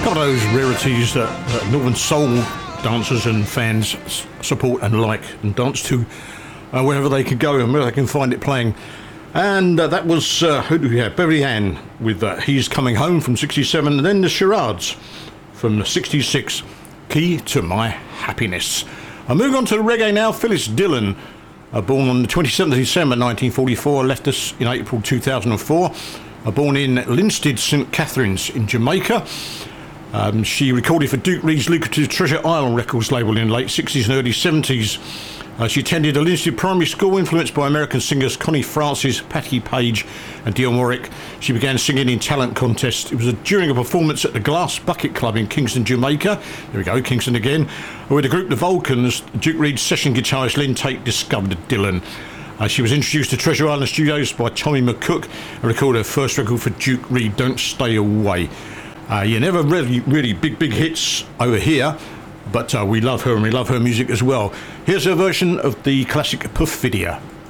Got those rarities that Northern Soul dancers and fans support and like and dance to wherever they can go and where they can find it playing. And that was, who do we have? Beverly Ann with He's Coming Home from 67, and then the Charades from 66, Key to My Happiness. I'm moving on to the reggae now. Phyllis Dillon, born on the 27th of December 1944, left us in April 2004. Born in Linstead, St Catharines in Jamaica. She recorded for Duke Reid's lucrative Treasure Island Records label in the late 60s and early 70s. She attended a Linstead primary school influenced by American singers Connie Francis, Patti Page and Dionne Warwick. She began singing in talent contests. It was during a performance at the Glass Bucket Club in Kingston, Jamaica. There we go, Kingston again. With the group The Vulcans, Duke Reid's session guitarist Lynn Tate discovered Dillon. She was introduced to Treasure Island Studios by Tommy McCook and recorded her first record for Duke Reid, Don't Stay Away. You never really big hits over here, but we love her and we love her music as well. Here's her version of the classic Puff video.